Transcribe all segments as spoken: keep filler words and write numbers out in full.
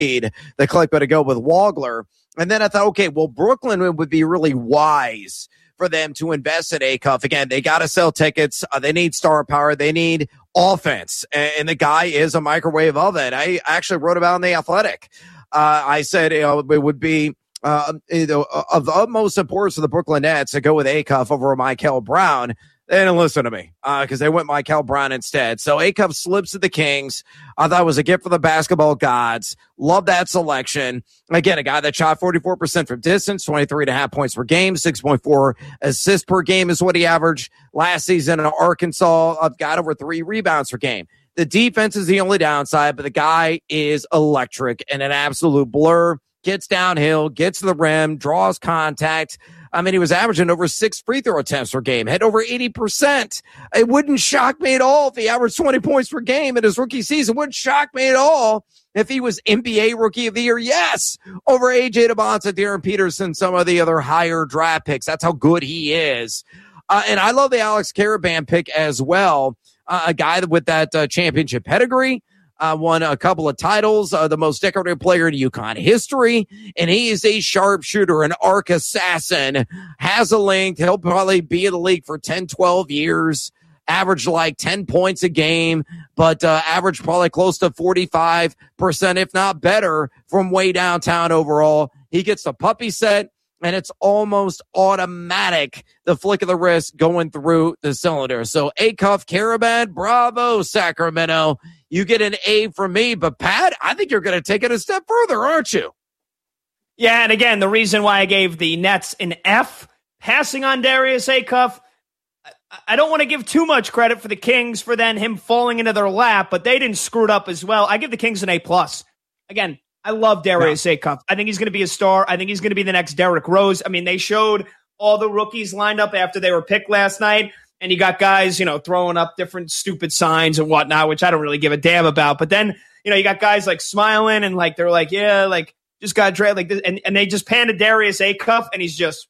the click, but to go with Wagler. And then I thought, okay, well, Brooklyn would be really wise for them to invest in Acuff. Again, they got to sell tickets. Uh, they need star power. They need offense. And, and the guy is a microwave oven. I actually wrote about in The Athletic. Uh, I said, you know, it would be uh, you know, of the utmost importance for the Brooklyn Nets to go with Acuff over Michael Brown. They didn't listen to me because uh, they went Michael Brown instead. So Acuff slips to the Kings. I thought it was a gift for the basketball gods. Love that selection. Again, a guy that shot forty-four percent from distance, twenty-three and a half points per game, six point four assists per game is what he averaged last season in Arkansas. I've got over three rebounds per game. The defense is the only downside, but the guy is electric and an absolute blur. Gets downhill, gets to the rim, draws contact. I mean, he was averaging over six free throw attempts per game, had over eighty percent. It wouldn't shock me at all if he averaged twenty points per game in his rookie season. It wouldn't shock me at all if he was N B A Rookie of the Year. Yes, over A J DeBonta, Darren Peterson, some of the other higher draft picks. That's how good he is. Uh, and I love the Alex Karaban pick as well. Uh, a guy with that uh, championship pedigree. Uh, won a couple of titles, uh, the most decorated player in UConn history, and he is a sharpshooter, an arc assassin, has a length. He'll probably be in the league for ten, twelve years, average like ten points a game, but uh, average probably close to forty-five percent, if not better, from way downtown overall. He gets the puppy set, and it's almost automatic, the flick of the wrist going through the cylinder. So Acuff, Karaban, bravo, Sacramento. You get an A from me, but Pat, I think you're going to take it a step further, aren't you? Yeah, and again, the reason why I gave the Nets an F, passing on Darius Acuff, I don't want to give too much credit for the Kings for then him falling into their lap, but they didn't screw it up as well. I give the Kings an A plus. Again, I love Darius yeah. Acuff. I think he's going to be a star. I think he's going to be the next Derrick Rose. I mean, they showed all the rookies lined up after they were picked last night. And you got guys, you know, throwing up different stupid signs and whatnot, which I don't really give a damn about. But then, you know, you got guys like smiling and like, they're like, yeah, like just got drafted like this. And, and they just panned to Darius Acuff and he's just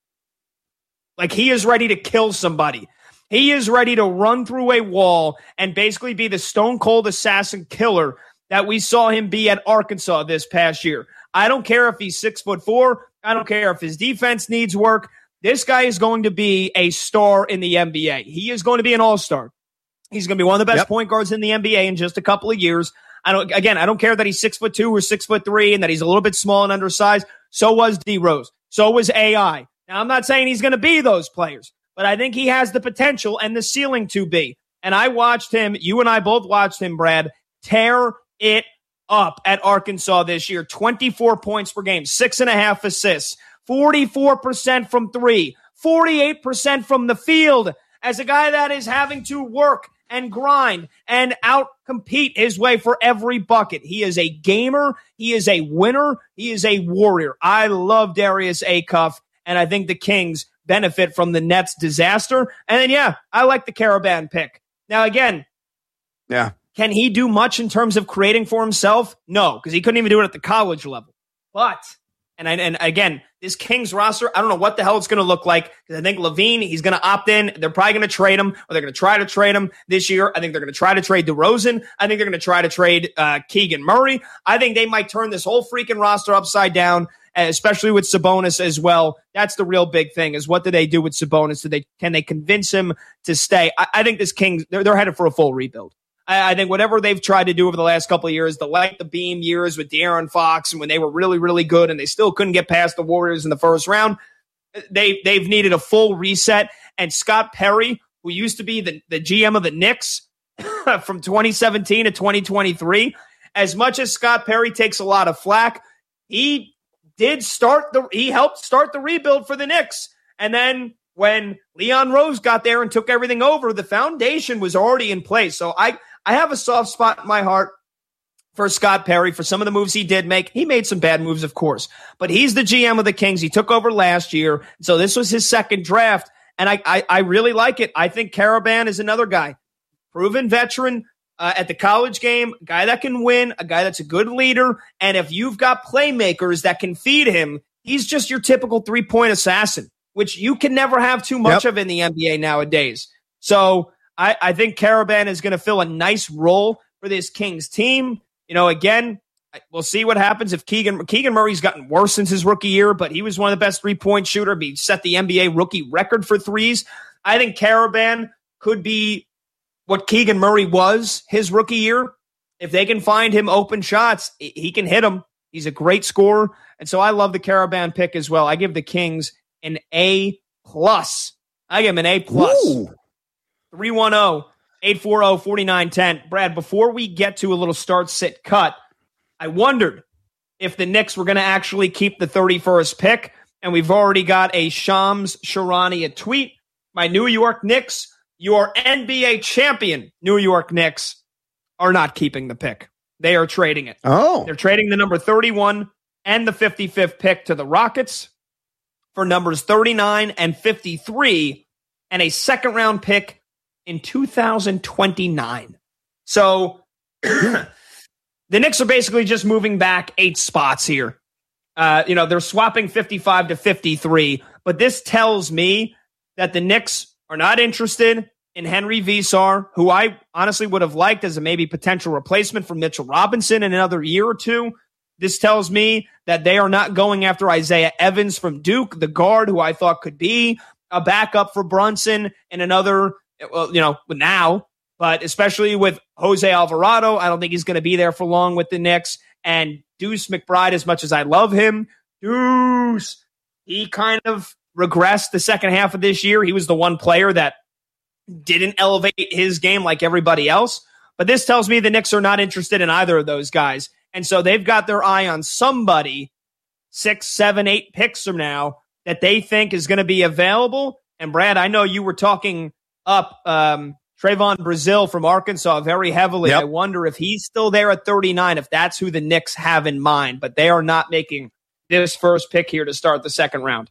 like, he is ready to kill somebody. He is ready to run through a wall and basically be the stone cold assassin killer that we saw him be at Arkansas this past year. I don't care if he's six foot four. I don't care if his defense needs work. This guy is going to be a star in the N B A. He is going to be an all-star. He's going to be one of the best yep. point guards in the N B A in just a couple of years. I don't, again, I don't care that he's six foot two or six foot three and that he's a little bit small and undersized. So was D Rose. So was A I. Now, I'm not saying he's going to be those players, but I think he has the potential and the ceiling to be. And I watched him, you and I both watched him, Brad, tear it up at Arkansas this year. twenty-four points per game, six and a half assists. forty-four percent from three, forty-eight percent from the field, as a guy that is having to work and grind and out-compete his way for every bucket. He is a gamer. He is a winner. He is a warrior. I love Darius Acuff, and I think the Kings benefit from the Nets' disaster. And then, yeah, I like the Karaban pick. Now, again, yeah, can he do much in terms of creating for himself? No, because he couldn't even do it at the college level. But, and, I, and again, this Kings roster, I don't know what the hell it's going to look like, because I think LaVine, he's going to opt in. They're probably going to trade him, or they're going to try to trade him this year. I think they're going to try to trade DeRozan. I think they're going to try to trade uh, Keegan Murray. I think they might turn this whole freaking roster upside down, especially with Sabonis as well. That's the real big thing, is what do they do with Sabonis? Do they, can they convince him to stay? I, I think this Kings, they're, they're headed for a full rebuild. I, I think whatever they've tried to do over the last couple of years, the light the beam years with De'Aaron Fox, and when they were really, really good and they still couldn't get past the Warriors in the first round, they, they've needed a full reset. And Scott Perry, who used to be the, the G M of the Knicks from twenty seventeen to twenty twenty-three, as much as Scott Perry takes a lot of flack, he did start the, he helped start the rebuild for the Knicks. And then when Leon Rose got there and took everything over, the foundation was already in place. So I, I have a soft spot in my heart for Scott Perry, for some of the moves he did make. He made some bad moves, of course, but he's the G M of the Kings. He took over last year. So this was his second draft. And I, I, I really like it. I think Karaban is another guy, proven veteran uh, at the college game, a guy that can win, a guy that's a good leader. And if you've got playmakers that can feed him, he's just your typical three-point assassin, which you can never have too much yep. of in the N B A nowadays. So I, I think Karaban is going to fill a nice role for this Kings team. You know, again, We'll see what happens if Keegan Keegan Murray's gotten worse since his rookie year, but he was one of the best three-point shooter. He set the N B A rookie record for threes. I think Karaban could be what Keegan Murray was his rookie year. If they can find him open shots, he can hit them. He's a great scorer. And so I love the Karaban pick as well. I give the Kings an A plus. I give him an A plus. three one zero, eight four zero, four nine one zero. Brad, before we get to a little start, sit, cut, I wondered if the Knicks were going to actually keep the thirty-first pick, and we've already got a Shams Charania tweet. My New York Knicks, your N B A champion New York Knicks, are not keeping the pick. They are trading it. Oh. They're trading the number thirty-one and the fifty-fifth pick to the Rockets for numbers thirty-nine and fifty-three and a second-round pick in two thousand twenty-nine. So the Knicks are basically just moving back eight spots here. Uh, you know, they're swapping fifty-five to fifty-three, but this tells me that the Knicks are not interested in Henry Visar, who I honestly would have liked as a maybe potential replacement for Mitchell Robinson in another year or two. This tells me that they are not going after Isaiah Evans from Duke, the guard who I thought could be a backup for Brunson in another, well, you know, now, but especially with Jose Alvarado, I don't think he's going to be there for long with the Knicks. And Deuce McBride, as much as I love him, Deuce, he kind of regressed the second half of this year. He was the one player that didn't elevate his game like everybody else. But this tells me the Knicks are not interested in either of those guys. And so they've got their eye on somebody six, seven, eight picks from now that they think is going to be available. And Brad, I know you were talking up um, Trayvon Brazil from Arkansas very heavily. Yep. I wonder if he's still there at thirty-nine, if that's who the Knicks have in mind. But they are not making this first pick here to start the second round.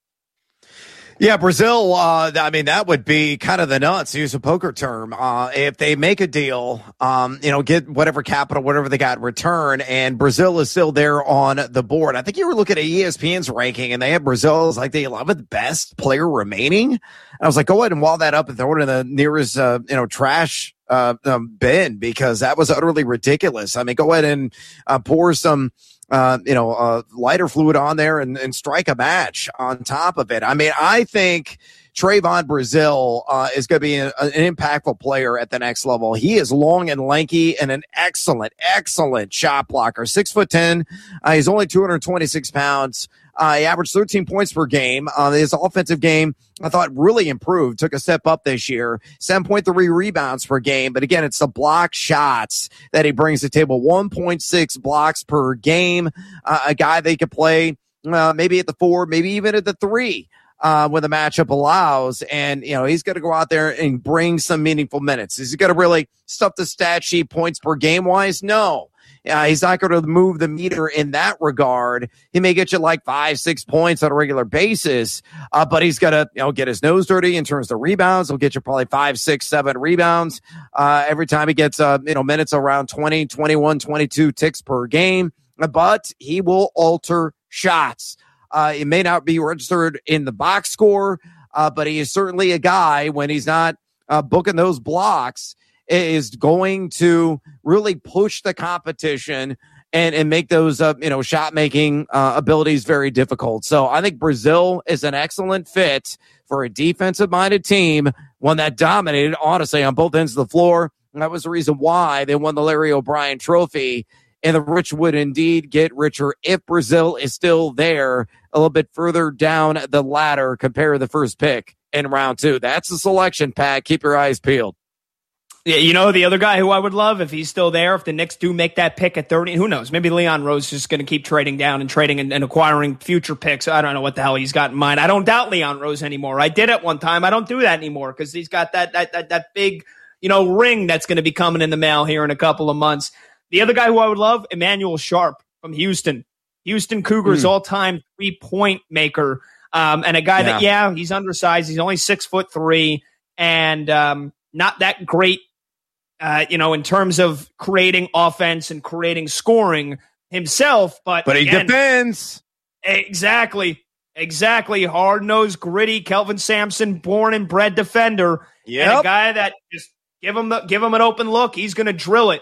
Yeah, Brazil, uh, I mean, that would be kind of the nuts, to use a poker term. Uh, if they make a deal, um, you know, get whatever capital, whatever they got in return, and Brazil is still there on the board. I think you were looking at E S P N's ranking, and they have Brazil as like the eleventh best player remaining. And I was like, go ahead and wall that up and throw it in the nearest, uh, you know, trash uh, um, bin, because that was utterly ridiculous. I mean, go ahead and uh, pour some Uh, you know, uh, lighter fluid on there and, and strike a match on top of it. I mean, I think Trayvon Brazil uh, is going to be a, an impactful player at the next level. He is long and lanky and an excellent, excellent shot blocker. Six foot ten. Uh, he's only two hundred twenty-six pounds. Uh, he averaged thirteen points per game. Uh, his offensive game, I thought, really improved, took a step up this year. seven point three rebounds per game. But again, it's the block shots that he brings to the table. one point six blocks per game. Uh, a guy they could play uh, maybe at the four, maybe even at the three. Uh, when the matchup allows, and, you know, he's going to go out there and bring some meaningful minutes. Is he going to really stuff the stat sheet points per game wise? No. Uh, he's not going to move the meter in that regard. He may get you like five, six points on a regular basis, uh, but he's going to, you know, get his nose dirty in terms of rebounds. He'll get you probably five, six, seven rebounds, uh, every time he gets, uh, you know, minutes around twenty, twenty-one, twenty-two ticks per game, but he will alter shots. Uh, it may not be registered in the box score, uh, but he is certainly a guy, when he's not uh, booking those blocks, is going to really push the competition and, and make those, uh, you know, shot making uh, abilities very difficult. So I think Brazil is an excellent fit for a defensive minded team, one that dominated, honestly, on both ends of the floor. And that was the reason why they won the Larry O'Brien Trophy. And the rich would indeed get richer if Brazil is still there a little bit further down the ladder compared to the first pick in round two. That's the selection, Pat. Keep your eyes peeled. Yeah, you know, the other guy who I would love if he's still there, if the Knicks do make that pick at thirty, who knows? Maybe Leon Rose is just going to keep trading down and trading and, and acquiring future picks. I don't know what the hell he's got in mind. I don't doubt Leon Rose anymore. I did at one time. I don't do that anymore because he's got that, that, that, that big, you know, ring that's going to be coming in the mail here in a couple of months. The other guy who I would love, Emmanuel Sharp from Houston. Houston Cougars mm. all-time three-point maker. Um, and a guy yeah. that, yeah, he's undersized. He's only six foot three and um, not that great, uh, you know, in terms of creating offense and creating scoring himself. But, but he again, defends. Exactly. Exactly. Hard-nosed, gritty, Kelvin Sampson, born and bred defender. Yep. And a guy that just give him, the, give him an open look. He's going to drill it.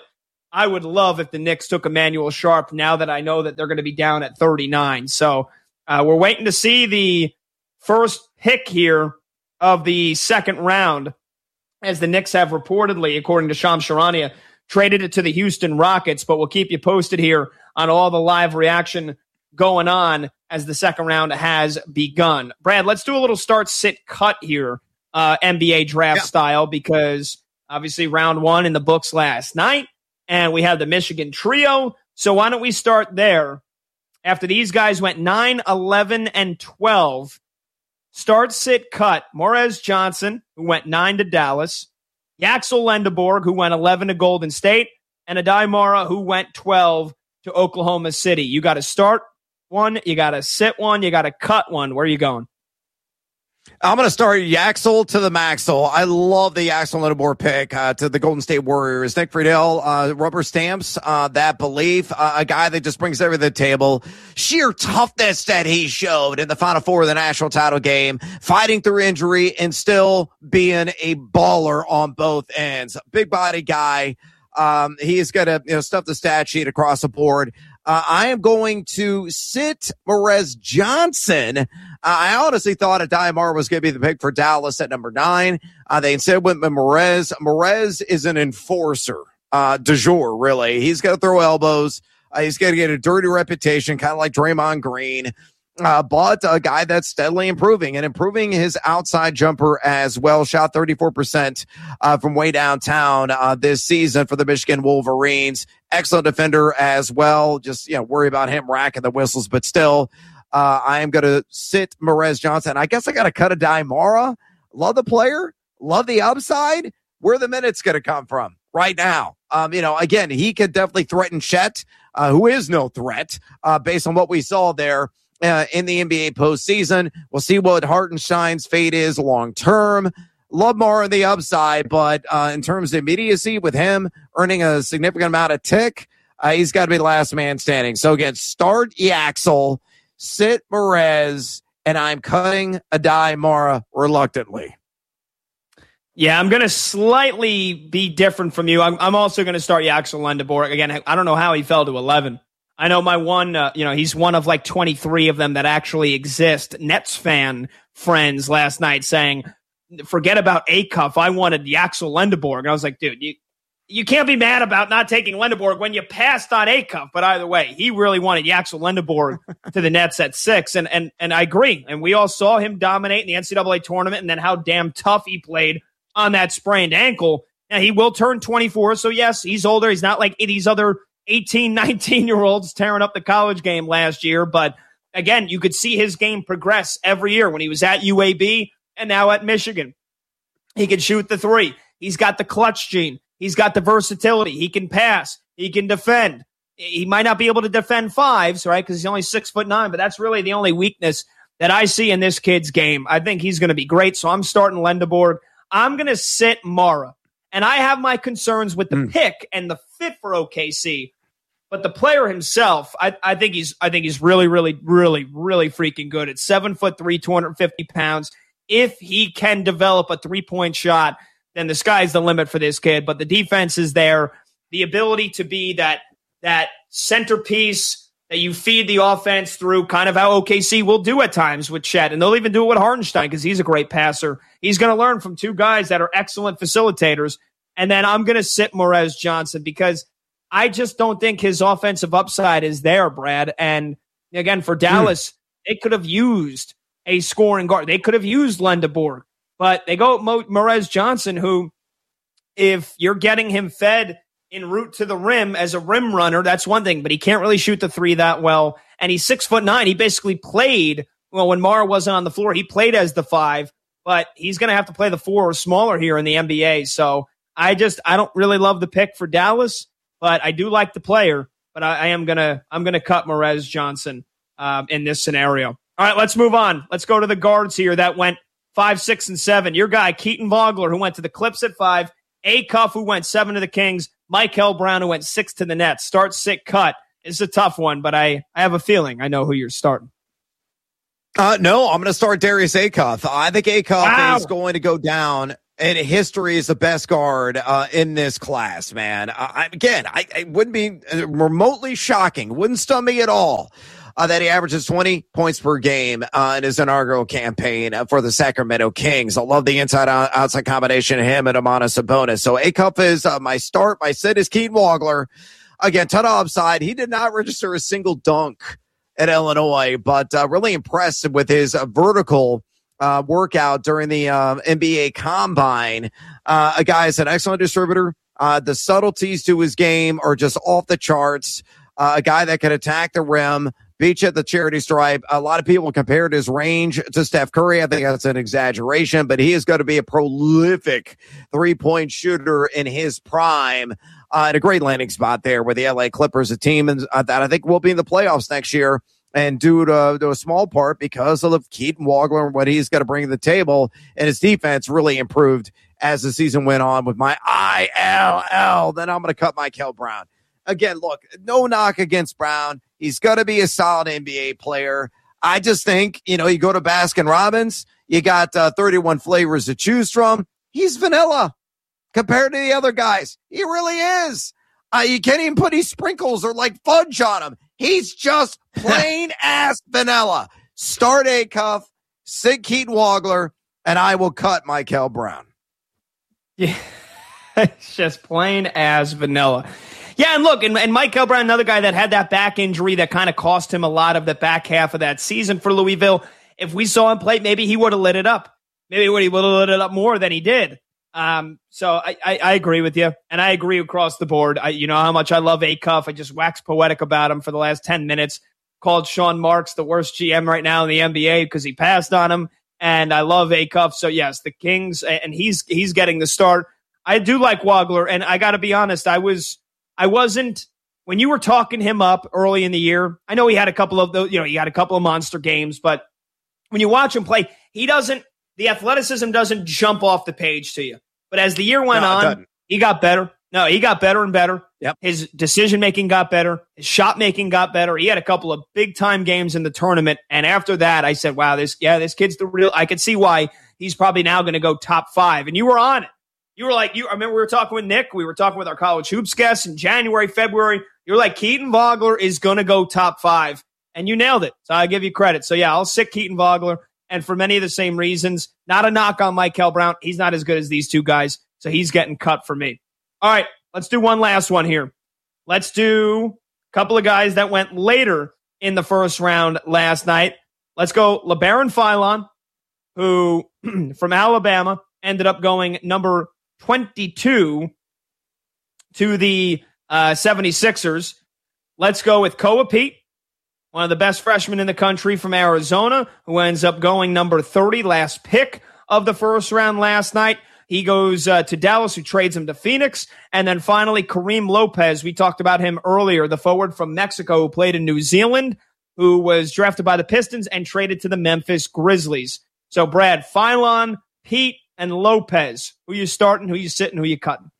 I would love if the Knicks took Emmanuel Sharp now that I know that they're going to be down at thirty-nine. So uh, we're waiting to see the first pick here of the second round, as the Knicks have reportedly, according to Shams Charania, traded it to the Houston Rockets. But we'll keep you posted here on all the live reaction going on as the second round has begun. Brad, let's do a little start, sit, cut here, uh, N B A draft yeah. style, because obviously round one in the books last night. And we have the Michigan trio. So why don't we start there? After these guys went nine, eleven, and twelve, start, sit, cut. Morez Johnson, who went nine to Dallas. Yaxel Lendeborg, who went eleven to Golden State. And Adai Mara, who went twelve to Oklahoma City. You got to start one. You got to sit one. You got to cut one. Where are you going? I'm going to start Yaxel to the Maxel. I love the Yaxel Lendeborg pick uh, to the Golden State Warriors. Nick Friedel, uh, rubber stamps uh, that belief. Uh, a guy that just brings everything to the table. Sheer toughness that he showed in the Final Four of the national title game, fighting through injury and still being a baller on both ends. Big body guy. Um, he is going to you know stuff the stat sheet across the board. Uh, I am going to sit Morez Johnson. Uh, I honestly thought Adai Mara was going to be the pick for Dallas at number nine. Uh, they instead went with Morez. Morez is an enforcer, uh, du jour, really. He's going to throw elbows. Uh, he's going to get a dirty reputation, kind of like Draymond Green. Uh, but a guy that's steadily improving and improving his outside jumper as well. Shot thirty-four percent uh, from way downtown uh, this season for the Michigan Wolverines. Excellent defender as well. Just, you know, worry about him racking the whistles, but still, uh, I am going to sit Morez Johnson. I guess I got to cut Adai Mara. Love the player. Love the upside. Where the minutes going to come from right now? Um, you know, again, he could definitely threaten Chet, uh, who is no threat, uh, based on what we saw there. Uh, in the N B A postseason. We'll see what Hartenstein's fate is long term. Love Mara on the upside, but uh, in terms of immediacy with him earning a significant amount of tick, uh, he's got to be last man standing. So again, start Yaxel, sit Morez, and I'm cutting Adai Mara reluctantly. Yeah, I'm going to slightly be different from you. I'm, I'm also going to start Yaxel Lendeborg. Again, I don't know how he fell to eleven. I know my one, uh, you know, he's one of like twenty-three of them that actually exist. Nets fan friends last night saying, forget about Acuff. I wanted Yaxel Lendeborg. And I was like, dude, you, you can't be mad about not taking Lendeborg when you passed on Acuff. But either way, he really wanted Yaxel Lendeborg to the Nets at six. And, and, and I agree. And we all saw him dominate in the N C double A tournament and then how damn tough he played on that sprained ankle. Now, he will turn twenty-four. So yes, he's older. He's not like these other eighteen, nineteen-year-olds tearing up the college game last year. But again, you could see his game progress every year when he was at U A B and now at Michigan. He can shoot the three. He's got the clutch gene. He's got the versatility. He can pass. He can defend. He might not be able to defend fives, right, because he's only six foot nine, but that's really the only weakness that I see in this kid's game. I think he's going to be great, so I'm starting Lendeborg. I'm going to sit Mara. And I have my concerns with the mm. pick and the fit for O K C. But the player himself, I, I think he's, I think he's really, really, really, really freaking good. At seven foot three, two hundred fifty pounds. If he can develop a three point shot, then the sky's the limit for this kid. But the defense is there, the ability to be that that centerpiece that you feed the offense through, kind of how O K C will do at times with Chet, and they'll even do it with Hartenstein because he's a great passer. He's going to learn from two guys that are excellent facilitators, and then I'm going to sit Morez Johnson because I just don't think his offensive upside is there, Brad. And again, for Dallas, mm. they could have used a scoring guard. They could have used Lendeborg, but they go Mo- Morez Johnson, who, if you're getting him fed en route to the rim as a rim runner, that's one thing, but he can't really shoot the three that well. And he's six foot nine. He basically played, well, when Mara wasn't on the floor, he played as the five, but he's going to have to play the four or smaller here in the N B A. So I just, I don't really love the pick for Dallas. But I do like the player, but I, I am gonna I'm gonna cut Morez Johnson um, in this scenario. All right, let's move on. Let's go to the guards here that went five, six, and seven. Your guy Keaton Vogler, who went to the Clips at five, Acuff, who went seven to the Kings, Michael Brown, who went six to the Nets. Start, sit, cut. It's a tough one, but I I have a feeling I know who you're starting. Uh, no, I'm going to start Darius Acuff. I think Acuff wow. is going to go down. And history is the best guard uh, in this class, man. Uh, I, again, I, I wouldn't be remotely shocking, wouldn't stun me at all uh, that he averages twenty points per game uh, in his inaugural campaign uh, for the Sacramento Kings. I love the inside-outside combination of him and Domantas Sabonis. So A-Cup is uh, my start. My sit is Keaton Wagler. Again, ton of upside. He did not register a single dunk at Illinois, but uh, really impressed with his uh, vertical Uh, workout during the uh, N B A Combine. Uh, a guy is an excellent distributor. Uh, the subtleties to his game are just off the charts. Uh, a guy that can attack the rim, beat you at the charity stripe. A lot of people compared his range to Steph Curry. I think that's an exaggeration, but he is going to be a prolific three-point shooter in his prime. Uh, and a great landing spot there with the L A Clippers, a team and, uh, that I think will be in the playoffs next year. And due to, to a small part because of Keaton Wagler and what he's going to bring to the table, and his defense really improved as the season went on with my I L L. Then I'm going to cut Michael Brown. Again, look, no knock against Brown. He's going to be a solid N B A player. I just think, you know, you go to Baskin Robbins, you got uh, thirty-one flavors to choose from. He's vanilla compared to the other guys. He really is. Uh, you can't even put these sprinkles or like fudge on him. He's just plain ass vanilla. Start A-Cuff, sit Keaton Wagler, and I will cut Michael Brown. Yeah, it's just plain as vanilla. Yeah, and look, and, and Michael Brown, another guy that had that back injury that kind of cost him a lot of the back half of that season for Louisville. If we saw him play, maybe he would have lit it up. Maybe he would have lit it up more than he did. Um, so I, I, I agree with you, and I agree across the board. I, you know how much I love A-Cuff. I just waxed poetic about him for the last ten minutes. Called Sean Marks the worst G M right now in the N B A because he passed on him, and I love A-Cuff. So yes, the Kings, and he's he's getting the start. I do like Wagler, and I got to be honest, I was I wasn't when you were talking him up early in the year. I know he had a couple of those, you know, he had a couple of monster games, but when you watch him play, he doesn't. The athleticism doesn't jump off the page to you. But as the year went no, on, he got better. No, he got better and better. Yep. His decision-making got better. His shot-making got better. He had a couple of big-time games in the tournament. And after that, I said, wow, this yeah, this kid's the real – I could see why he's probably now going to go top five. And you were on it. You were like – you. I remember we were talking with Nick. We were talking with our college hoops guests in January, February. You were like, Keaton Wagler is going to go top five. And you nailed it. So I give you credit. So, yeah, I'll sit Keaton Wagler. And for many of the same reasons, not a knock on Michael Brown. He's not as good as these two guys, so he's getting cut for me. All right, let's do one last one here. Let's do a couple of guys that went later in the first round last night. Let's go LeBaron Philon, who from Alabama ended up going number twenty-two to the uh, seventy-sixers. Let's go with Koa Pete, one of the best freshmen in the country from Arizona, who ends up going number thirty, last pick of the first round last night. He goes uh, to Dallas, who trades him to Phoenix. And then finally, Kareem Lopez. We talked about him earlier, the forward from Mexico who played in New Zealand, who was drafted by the Pistons and traded to the Memphis Grizzlies. So, Brad, Philon, Pete, and Lopez. Who you starting, who you sitting, who you cutting?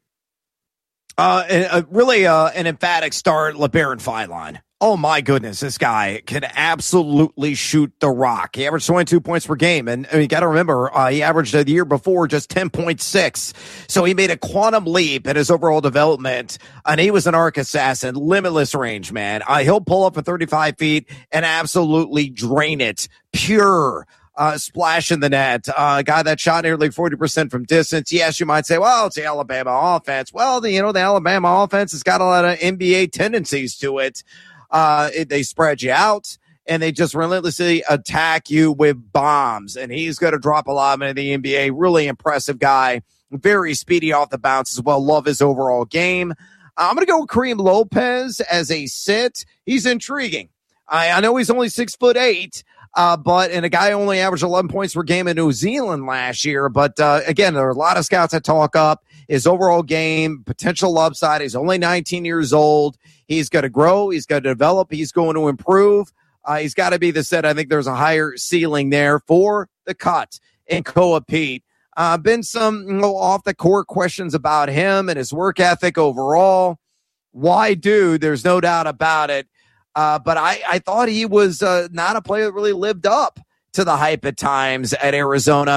Uh, uh, really uh, an emphatic start, LeBaron Philon. Oh, my goodness, this guy can absolutely shoot the rock. He averaged twenty-two points per game, and, and you got to remember, uh, he averaged the year before just ten point six. So he made a quantum leap in his overall development, and he was an arc assassin, limitless range, man. Uh, he'll pull up at thirty-five feet and absolutely drain it. Pure uh, splash in the net. Uh, a guy that shot nearly forty percent from distance. Yes, you might say, well, it's the Alabama offense. Well, the, you know, the Alabama offense has got a lot of N B A tendencies to it. Uh, it, they spread you out and they just relentlessly attack you with bombs. And he's going to drop a lot in the N B A. Really impressive guy. Very speedy off the bounce as well. Love his overall game. I'm going to go with Kareem Lopez as a sit. He's intriguing. I, I know he's only six foot eight, uh, but, and a guy only averaged eleven points per game in New Zealand last year. But, uh, again, there are a lot of scouts that talk up his overall game, potential upside. He's only nineteen years old. He's going to grow. He's going to develop. He's going to improve. Uh, he's got to be the set. I think there's a higher ceiling there for the cut in Koa Pete. Uh, been some you know, off the court questions about him and his work ethic overall. Why dude? There's no doubt about it. Uh, but I, I thought he was uh, not a player that really lived up to the hype at times at Arizona.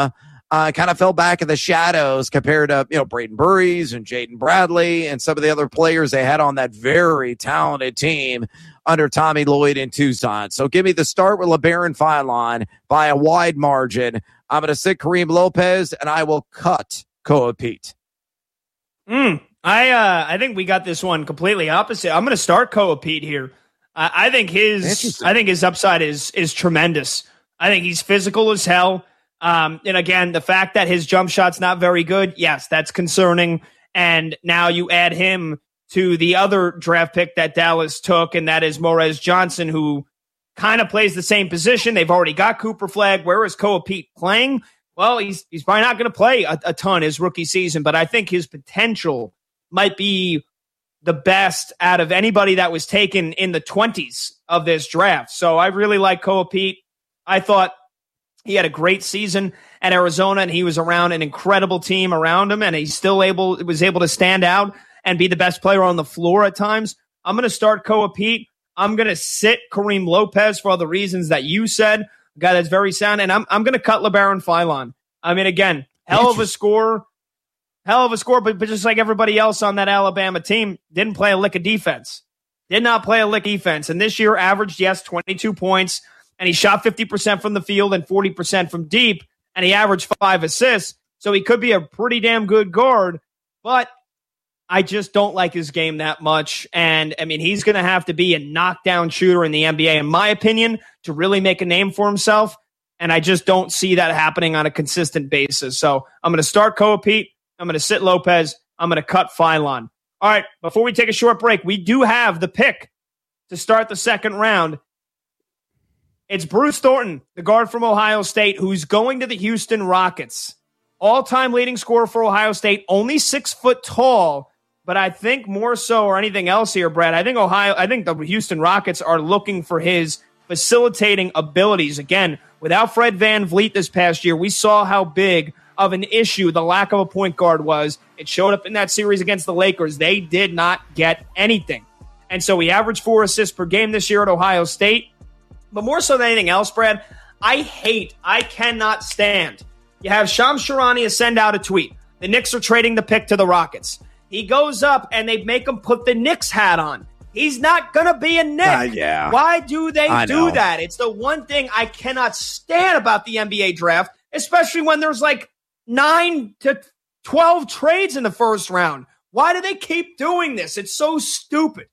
uh, kind of fell back in the shadows compared to, you know, Braden Burries and Jaden Bradley and some of the other players they had on that very talented team under Tommy Lloyd in Tucson. So give me the start with LeBaron Philon by a wide margin. I'm going to sit Kareem Lopez, and I will cut Koa Pete. Mm, I uh, I think we got this one completely opposite. I'm going to start Koa Pete here. Uh, I think his I think his upside is is tremendous. I think he's physical as hell. Um, and again, the fact that his jump shot's not very good, yes, that's concerning. And now you add him to the other draft pick that Dallas took, and that is Morez Johnson, who kind of plays the same position. They've already got Cooper Flagg. Where is Koa Pete playing? Well, he's he's probably not going to play a, a ton his rookie season, but I think his potential might be the best out of anybody that was taken in the twenties of this draft. So I really like Koa Pete. I thought he had a great season at Arizona, and he was around an incredible team around him, and he still able was able to stand out and be the best player on the floor at times. I'm going to start Koa Pete. I'm going to sit Kareem Lopez for all the reasons that you said. A guy that's very sound, and I'm I'm going to cut LeBaron Philon. I mean, again, hell of a score, hell of a score, but, but just like everybody else on that Alabama team, didn't play a lick of defense. Did not play a lick of defense. And this year averaged, yes, twenty-two points, and he shot fifty percent from the field and forty percent from deep, and he averaged five assists. So he could be a pretty damn good guard, but I just don't like his game that much. And, I mean, he's going to have to be a knockdown shooter in the N B A, in my opinion, to really make a name for himself. And I just don't see that happening on a consistent basis. So I'm going to start Koa Pete. I'm going to sit Lopez. I'm going to cut Philon. All right, before we take a short break, we do have the pick to start the second round. It's Bruce Thornton, the guard from Ohio State, who's going to the Houston Rockets. All-time leading scorer for Ohio State, only six foot tall. But I think more so or anything else here, Brad, I think Ohio, I think the Houston Rockets are looking for his facilitating abilities. Again, without Fred VanVleet this past year, we saw how big of an issue the lack of a point guard was. It showed up in that series against the Lakers. They did not get anything. And so he averaged four assists per game this year at Ohio State. But more so than anything else, Brad, I hate, I cannot stand. You have Shams Charania send out a tweet. The Knicks are trading the pick to the Rockets. He goes up and they make him put the Knicks hat on. He's not going to be a Knick. Uh, yeah. Why do they I do know. that? It's the one thing I cannot stand about the N B A draft, especially when there's like nine to twelve trades in the first round. Why do they keep doing this? It's so stupid.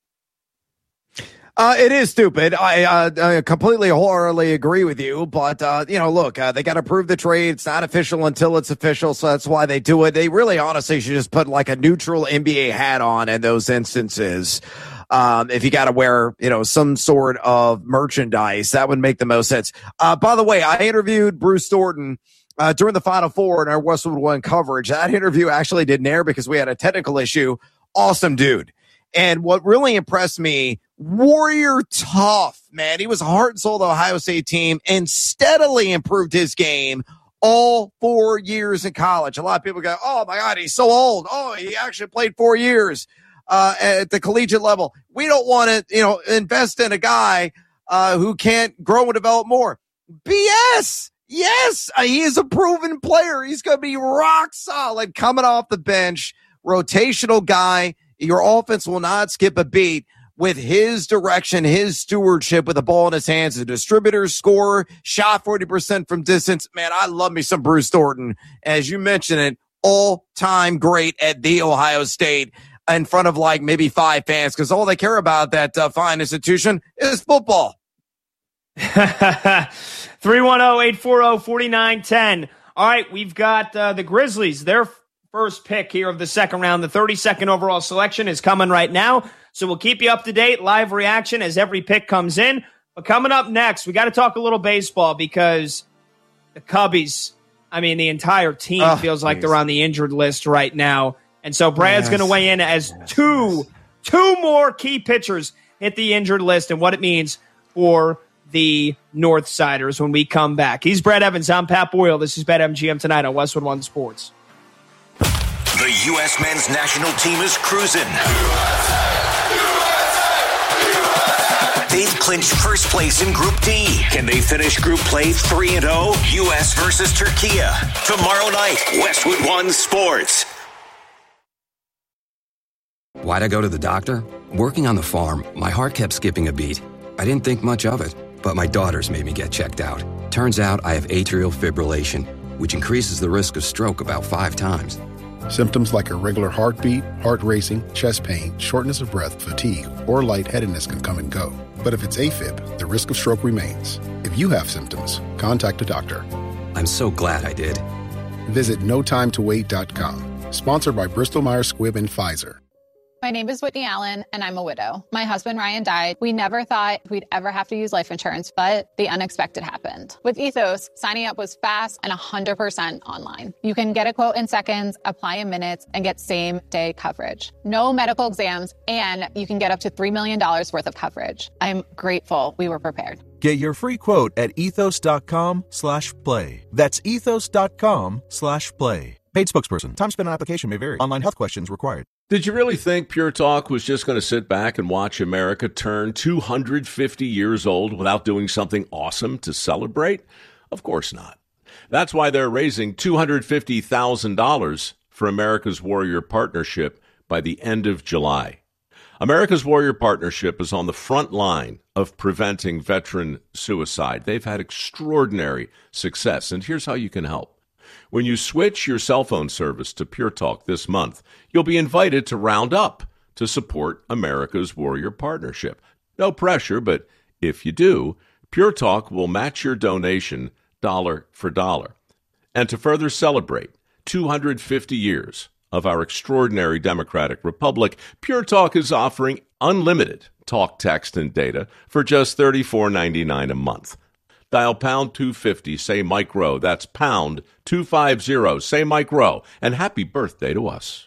Uh, it is stupid. I, uh, I completely wholeheartedly agree with you. But, uh, you know, look, uh, they got to prove the trade. It's not official until it's official. So that's why they do it. They really honestly should just put like a neutral N B A hat on in those instances. Um, if you got to wear, you know, some sort of merchandise, that would make the most sense. Uh, by the way, I interviewed Bruce Thornton uh, during the Final Four in our Westwood One coverage. That interview actually didn't air because we had a technical issue. Awesome dude. And what really impressed me, warrior tough, man. He was a heart and soul of the Ohio State team and steadily improved his game all four years in college. A lot of people go, oh, my God, he's so old. Oh, he actually played four years uh, at the collegiate level. We don't want to, you know, invest in a guy uh, who can't grow and develop more. B S. Yes, he is a proven player. He's going to be rock solid coming off the bench, rotational guy. Your offense will not skip a beat with his direction, his stewardship with the ball in his hands, a distributor, scorer, shot forty percent from distance. Man, I love me some Bruce Thornton. As you mentioned it, all-time great at The Ohio State in front of like maybe five fans because all they care about that uh, fine institution is football. three one zero, eight four zero, four nine one zero. All right, we've got uh, the Grizzlies. They're first pick here of the second round. The thirty-second overall selection is coming right now. So we'll keep you up to date, live reaction as every pick comes in. But coming up next, we got to talk a little baseball because the Cubbies, I mean, the entire team oh, feels like please. they're on the injured list right now. And so Brad's yes. going to weigh in as yes. two, two more key pitchers hit the injured list and what it means for the Northsiders when we come back. He's Brad Evans. I'm Pat Boyle. This is BetMGM tonight on Westwood One Sports. The U S men's national team is cruising. They've clinched first place in Group D. Can they finish group play three and oh? U S versus Turkey. Tomorrow night, Westwood One Sports. Why'd I go to the doctor? Working on the farm, my heart kept skipping a beat. I didn't think much of it, but my daughters made me get checked out. Turns out I have atrial fibrillation, which increases the risk of stroke about five times. Symptoms like irregular heartbeat, heart racing, chest pain, shortness of breath, fatigue, or lightheadedness can come and go. But if it's AFib, the risk of stroke remains. If you have symptoms, contact a doctor. I'm so glad I did. Visit no time to wait dot com. Sponsored by Bristol Myers Squibb and Pfizer. My name is Whitney Allen, and I'm a widow. My husband, Ryan, died. We never thought we'd ever have to use life insurance, but the unexpected happened. With Ethos, signing up was fast and one hundred percent online. You can get a quote in seconds, apply in minutes, and get same-day coverage. No medical exams, and you can get up to three million dollars worth of coverage. I'm grateful we were prepared. Get your free quote at ethos.com slash play. That's ethos.com slash play. Paid spokesperson. Time spent on application may vary. Online health questions required. Did you really think Pure Talk was just going to sit back and watch America turn two hundred fifty years old without doing something awesome to celebrate? Of course not. That's why they're raising two hundred fifty thousand dollars for America's Warrior Partnership by the end of July. America's Warrior Partnership is on the front line of preventing veteran suicide. They've had extraordinary success, and here's how you can help. When you switch your cell phone service to Pure Talk this month, you'll be invited to round up to support America's Warrior Partnership. No pressure, but if you do, Pure Talk will match your donation dollar for dollar. And to further celebrate two hundred fifty years of our extraordinary democratic republic, Pure Talk is offering unlimited talk, text, and data for just thirty-four ninety-nine a month. Dial pound two fifty, say Mike Rowe. That's pound two fifty, say Mike Rowe. And happy birthday to us.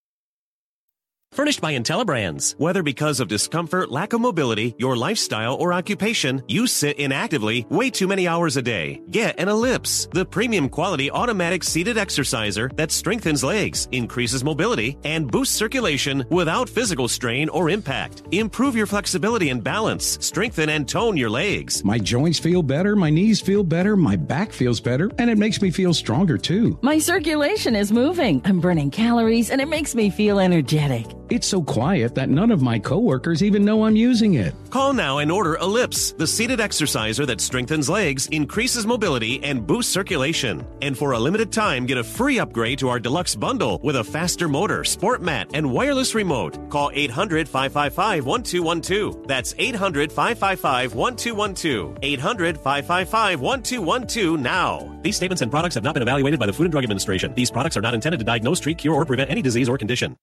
Furnished by IntelliBrands. Whether because of discomfort, lack of mobility, your lifestyle, or occupation, you sit inactively way too many hours a day. Get an Ellipse, the premium quality automatic seated exerciser that strengthens legs, increases mobility, and boosts circulation without physical strain or impact. Improve your flexibility and balance. Strengthen and tone your legs. My joints feel better, my knees feel better, my back feels better, and it makes me feel stronger too. My circulation is moving. I'm burning calories, and it makes me feel energetic. It's so quiet that none of my coworkers even know I'm using it. Call now and order Ellipse, the seated exerciser that strengthens legs, increases mobility, and boosts circulation. And for a limited time, get a free upgrade to our deluxe bundle with a faster motor, sport mat, and wireless remote. Call eight hundred, five five five, one two one two. That's eight hundred, five five five, one two one two. eight hundred, five five five, one two one two now. These statements and products have not been evaluated by the Food and Drug Administration. These products are not intended to diagnose, treat, cure, or prevent any disease or condition.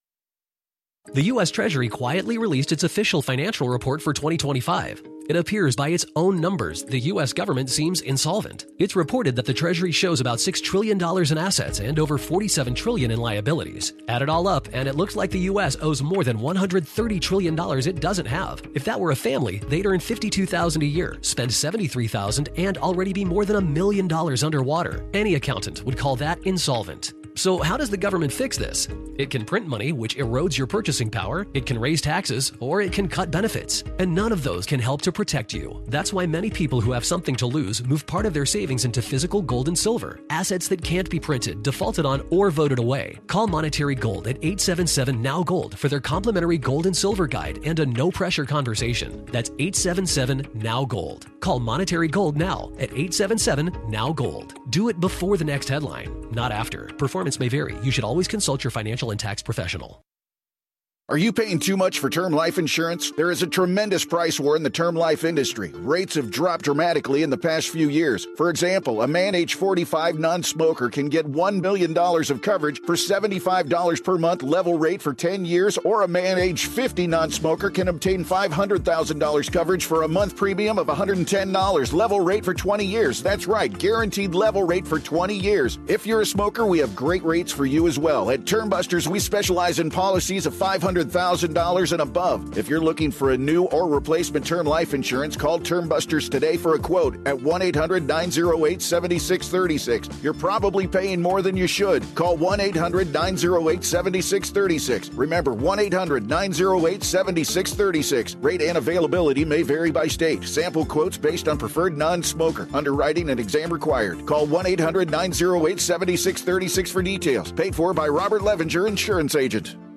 The U S Treasury quietly released its official financial report for twenty twenty-five. It appears by its own numbers, the U S government seems insolvent. It's reported that the Treasury shows about six trillion dollars in assets and over forty-seven trillion dollars in liabilities. Add it all up, and it looks like the U S owes more than one hundred thirty trillion dollars it doesn't have. If that were a family, they'd earn fifty-two thousand dollars a year, spend seventy-three thousand dollars, and already be more than a million dollars underwater. Any accountant would call that insolvent. So how does the government fix this? It can print money, which erodes your purchasing power, it can raise taxes, or it can cut benefits. And none of those can help to protect you. That's why many people who have something to lose move part of their savings into physical gold and silver, assets that can't be printed, defaulted on, or voted away. Call Monetary Gold at eight seven seven, N O W Gold for their complimentary gold and silver guide and a no-pressure conversation. That's eight seven seven, N O W Gold. Call Monetary Gold now at eight seven seven, N O W Gold. Do it before the next headline, not after. Performance may vary. You should always consult your financial and tax professional. Are you paying too much for term life insurance? There is a tremendous price war in the term life industry. Rates have dropped dramatically in the past few years. For example, a man age forty-five non-smoker can get one million dollars of coverage for seventy-five dollars per month level rate for ten years, or a man age fifty non-smoker can obtain five hundred thousand dollars coverage for a month premium of one hundred ten dollars level rate for twenty years. That's right, guaranteed level rate for twenty years. If you're a smoker, we have great rates for you as well. At Term Busters, we specialize in policies of five hundred hundred thousand dollars and above. If you're looking for a new or replacement term life insurance, call Term Busters today for a quote at one eight hundred nine oh eight seven six three six. You're probably paying more than you should. Call one eight hundred nine oh eight seven six three six. Remember, one eight hundred nine oh eight seven six three six. Rate and availability may vary by state. Sample quotes based on preferred non-smoker. Underwriting and exam required. Call one eight hundred nine oh eight seven six three six for details. Paid for by Robert Levenger, Insurance Agent.